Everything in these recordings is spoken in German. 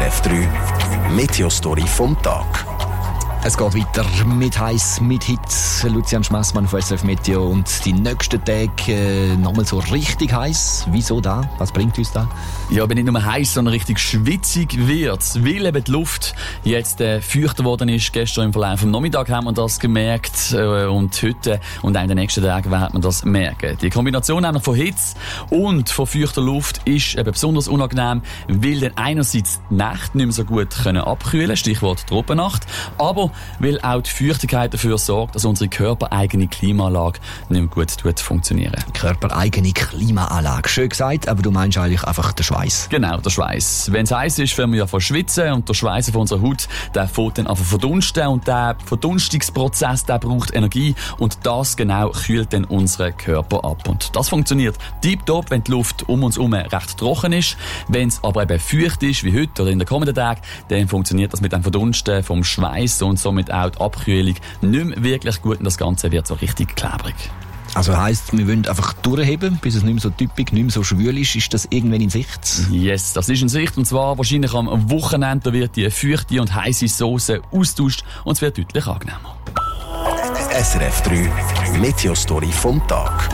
SRF 3 Meteostory vom Tag. Es geht weiter mit heiß, mit Hitze. Lucian Schmassmann von SRF Meteo. Und die nächsten Tage nochmal so richtig heiß. Wieso da? Was bringt uns da? Ja, aber nicht nur heiß, sondern richtig schwitzig wird's, weil eben die Luft jetzt feuchter geworden ist. Gestern im Verlauf vom Nachmittag haben wir das gemerkt und heute und auch in den nächsten Tagen wird man das merken. Die Kombination auch noch von Hitze und von feuchter Luft ist eben besonders unangenehm, weil dann einerseits die Nächte nicht mehr so gut abkühlen können, Stichwort Tropennacht, aber weil auch die Feuchtigkeit dafür sorgt, dass unsere körpereigene Klimaanlage nicht mehr gut funktionieren. Körpereigene Klimaanlage. Schön gesagt, aber du meinst eigentlich einfach den Schweiß. Genau, der Schweiß. Wenn es heiß ist, fangen wir ja von schwitzen und der Schweiß von unserer Haut, der fängt dann an verdunsten und der Verdunstungsprozess, der braucht Energie und das genau kühlt dann unseren Körper ab. Und das funktioniert tiptop, wenn die Luft um uns herum recht trocken ist. Wenn es aber eben feucht ist, wie heute oder in den kommenden Tagen, dann funktioniert das mit dem Verdunsten vom Schweiß und somit auch die Abkühlung nicht mehr wirklich gut und das Ganze wird so richtig klebrig. Also heisst, wir wollen einfach durchheben, bis es nicht mehr so typisch, nicht mehr so schwül ist. Ist das irgendwann in Sicht? Yes, das ist in Sicht. Und zwar wahrscheinlich am Wochenende. Da wird die feuchte und heisse Sauce austauscht und es wird deutlich angenehmer. SRF 3 Meteostory vom Tag.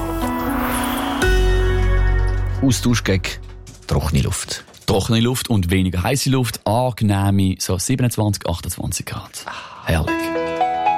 Austausch gegen trockene Luft. Trockene Luft und weniger heiße Luft, angenehme so 27, 28 Grad. Herrlich.